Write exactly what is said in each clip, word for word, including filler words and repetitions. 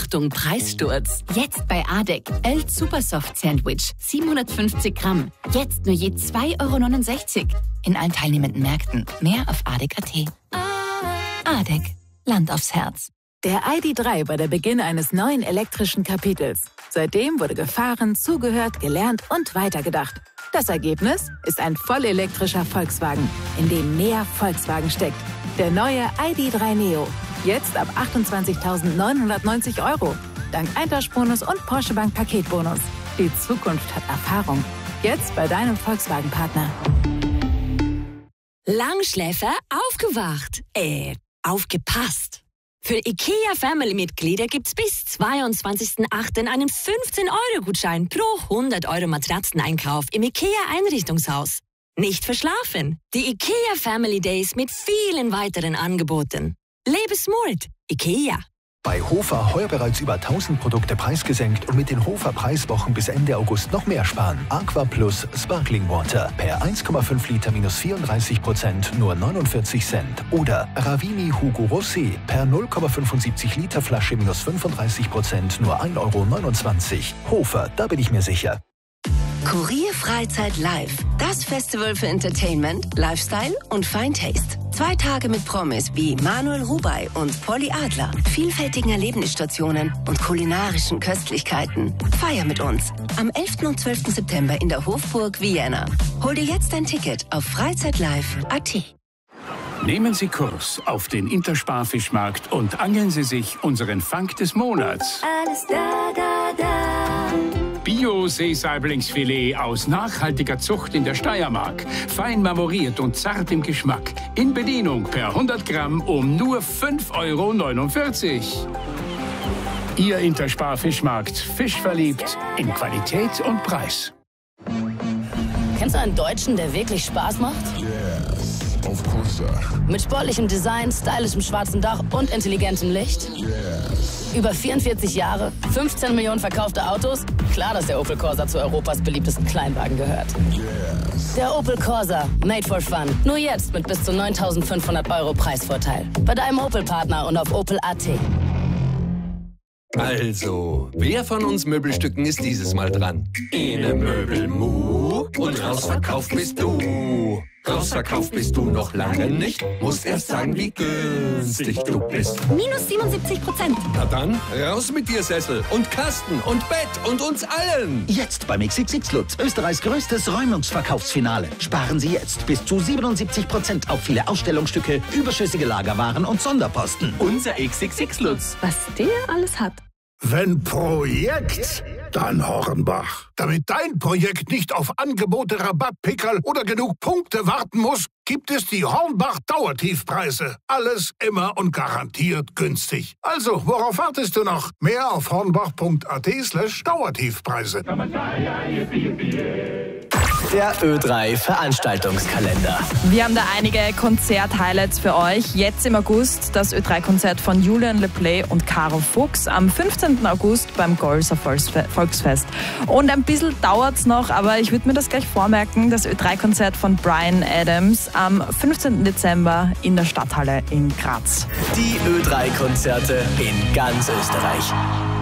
Achtung, Preissturz. Jetzt bei Adek. Elt Supersoft Sandwich. siebenhundertfünfzig Gramm. Jetzt nur je zwei Euro neunundsechzig. In allen teilnehmenden Märkten. Mehr auf adek punkt at. Adek. Land aufs Herz. Der I D drei war der Beginn eines neuen elektrischen Kapitels. Seitdem wurde gefahren, zugehört, gelernt und weitergedacht. Das Ergebnis ist ein vollelektrischer Volkswagen, in dem mehr Volkswagen steckt. Der neue I D drei Neo. Jetzt ab achtundzwanzigtausendneunhundertneunzig Euro. Dank Eintauschbonus und Porsche Bank Paketbonus. Die Zukunft hat Erfahrung. Jetzt bei deinem Volkswagen-Partner. Langschläfer aufgewacht. Äh, aufgepasst. Für IKEA Family-Mitglieder gibt's bis zweiundzwanzigsten achten einen fünfzehn Euro Gutschein pro hundert Euro Matratzeneinkauf im IKEA Einrichtungshaus. Nicht verschlafen. Die IKEA Family Days mit vielen weiteren Angeboten. Lebe smart. IKEA. Bei Hofer heuer bereits über tausend Produkte preisgesenkt und mit den Hofer Preiswochen bis Ende August noch mehr sparen. Aqua Plus Sparkling Water per eins Komma fünf Liter minus vierunddreißig Prozent nur neunundvierzig Cent. Oder Ravini Hugo Rosé per null Komma fünfundsiebzig Liter Flasche minus fünfunddreißig Prozent nur ein Euro neunundzwanzig. Hofer, da bin ich mir sicher. Kurier Freizeit Live. Das Festival für Entertainment, Lifestyle und Fine Taste. Zwei Tage mit Promis wie Manuel Rubey und Polly Adler, vielfältigen Erlebnisstationen und kulinarischen Köstlichkeiten. Feier mit uns am elften und zwölften September in der Hofburg Vienna. Hol dir jetzt ein Ticket auf freizeitlive punkt at. Nehmen Sie Kurs auf den Intersparfischmarkt und angeln Sie sich unseren Fang des Monats. Alles da, da, da. Bio-Seesaiblingsfilet aus nachhaltiger Zucht in der Steiermark. Fein marmoriert und zart im Geschmack. In Bedienung per hundert Gramm um nur fünf Euro neunundvierzig. Ihr Intersparfischmarkt. Fischverliebt in Qualität und Preis. Kennst du einen Deutschen, der wirklich Spaß macht? Yes, of course, sir. Mit sportlichem Design, stylischem schwarzen Dach und intelligentem Licht? Yes. Über vierundvierzig Jahre, fünfzehn Millionen verkaufte Autos? Klar, dass der Opel Corsa zu Europas beliebtesten Kleinwagen gehört. Yes. Der Opel Corsa, made for fun. Nur jetzt mit bis zu neuntausendfünfhundert Euro Preisvorteil. Bei deinem Opel-Partner und auf opel punkt at. Also, wer von uns Möbelstücken ist dieses Mal dran? Ene Möbelmu und rausverkauft bist du. Rausverkauft bist du noch lange nicht. Musst erst sagen, wie günstig du bist. Minus siebenundsiebzig Prozent. Na dann, raus mit dir, Sessel und Kasten und Bett und uns allen. Jetzt beim X X X Lutz, Österreichs größtes Räumungsverkaufsfinale. Sparen Sie jetzt bis zu siebenundsiebzig Prozent auf viele Ausstellungsstücke, überschüssige Lagerwaren und Sonderposten. Unser X X X Lutz. Was der alles hat. Wenn Projekt, dann Hornbach. Damit dein Projekt nicht auf Angebote, Rabattpickerl oder genug Punkte warten muss, gibt es die Hornbach Dauertiefpreise. Alles immer und garantiert günstig. Also, worauf wartest du noch? Mehr auf hornbach punkt at slash Dauertiefpreise. Der Ö drei Veranstaltungskalender. Wir haben da einige Konzert-Highlights für euch. Jetzt im August das Ö drei Konzert von Julian LePlay und Caro Fuchs. Am fünfzehnten August beim Golser Volksfest. Und ein bisschen dauert's noch, aber ich würde mir das gleich vormerken. Das Ö drei Konzert von Bryan Adams am fünfzehnten Dezember in der Stadthalle in Graz. Die Ö drei Konzerte in ganz Österreich.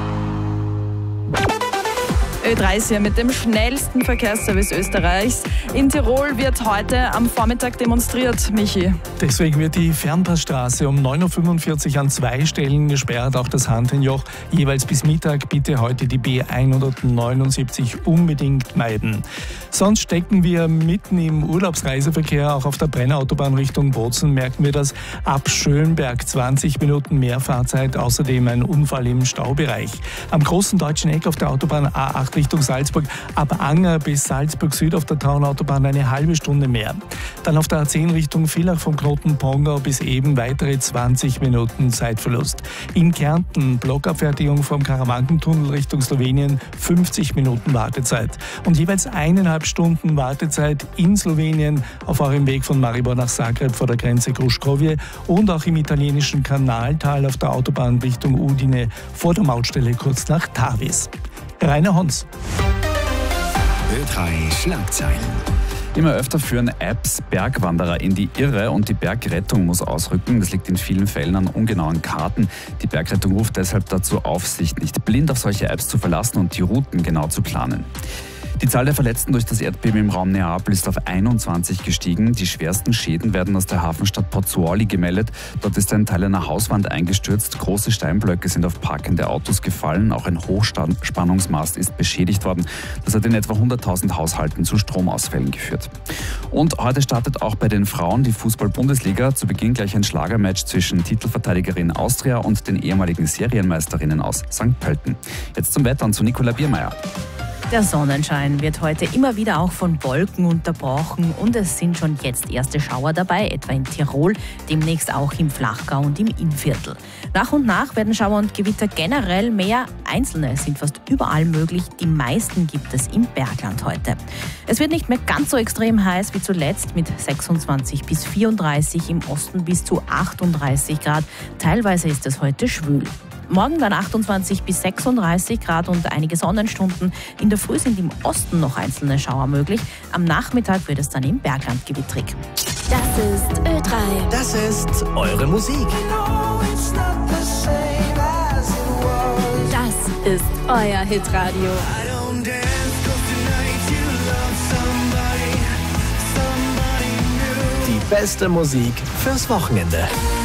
Ö drei ist hier mit dem schnellsten Verkehrsservice Österreichs. In Tirol wird heute am Vormittag demonstriert, Michi. Deswegen wird die Fernpassstraße um neun Uhr fünfundvierzig an zwei Stellen gesperrt, auch das Handtenjoch jeweils bis Mittag. Bitte heute die B hundertneunundsiebzig unbedingt meiden. Sonst stecken wir mitten im Urlaubsreiseverkehr, auch auf der Brennautobahn Richtung Bozen merken wir das. Ab Schönberg zwanzig Minuten mehr Fahrzeit, außerdem ein Unfall im Staubereich. Am großen deutschen Eck auf der Autobahn A acht Richtung Salzburg, ab Anger bis Salzburg Süd auf der Traunautobahn eine halbe Stunde mehr. Dann auf der A zehn Richtung Villach vom Knoten Pongau bis eben weitere zwanzig Minuten Zeitverlust. In Kärnten Blockabfertigung vom Karawankentunnel Richtung Slowenien, fünfzig Minuten Wartezeit. Und jeweils eineinhalb Stunden Wartezeit in Slowenien auf eurem Weg von Maribor nach Zagreb vor der Grenze Gruškovje und auch im italienischen Kanaltal auf der Autobahn Richtung Udine vor der Mautstelle kurz nach Tavis. Rainer Hons. Ö drei Schlagzeilen. Immer öfter führen Apps Bergwanderer in die Irre und die Bergrettung muss ausrücken. Das liegt in vielen Fällen an ungenauen Karten. Die Bergrettung ruft deshalb dazu auf, sich nicht blind auf solche Apps zu verlassen und die Routen genau zu planen. Die Zahl der Verletzten durch das Erdbeben im Raum Neapel ist auf einundzwanzig gestiegen. Die schwersten Schäden werden aus der Hafenstadt Pozzuoli gemeldet. Dort ist ein Teil einer Hauswand eingestürzt. Große Steinblöcke sind auf parkende Autos gefallen. Auch ein Hochspannungsmast ist beschädigt worden. Das hat in etwa hunderttausend Haushalten zu Stromausfällen geführt. Und heute startet auch bei den Frauen die Fußball-Bundesliga. Zu Beginn gleich ein Schlagermatch zwischen Titelverteidigerin Austria und den ehemaligen Serienmeisterinnen aus Sankt Pölten. Jetzt zum Wetter und zu Nicola Biermeier. Der Sonnenschein wird heute immer wieder auch von Wolken unterbrochen und es sind schon jetzt erste Schauer dabei, etwa in Tirol, demnächst auch im Flachgau und im Innviertel. Nach und nach werden Schauer und Gewitter generell mehr, einzelne sind fast überall möglich, die meisten gibt es im Bergland heute. Es wird nicht mehr ganz so extrem heiß wie zuletzt mit sechsundzwanzig bis vierunddreißig, im Osten bis zu achtunddreißig Grad, teilweise ist es heute schwül. Morgen dann achtundzwanzig bis sechsunddreißig Grad und einige Sonnenstunden. In der Früh sind im Osten noch einzelne Schauer möglich. Am Nachmittag wird es dann im Bergland gewittrig. Das ist Ö drei. Das ist eure Musik. Das ist euer Hitradio. Die beste Musik fürs Wochenende.